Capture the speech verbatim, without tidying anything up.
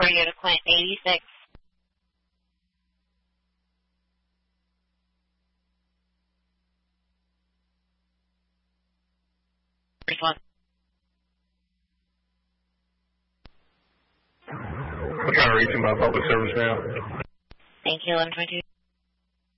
you to client eighty-six. One. I'm trying to reach him by public service now. Thank you, eleven twenty-two.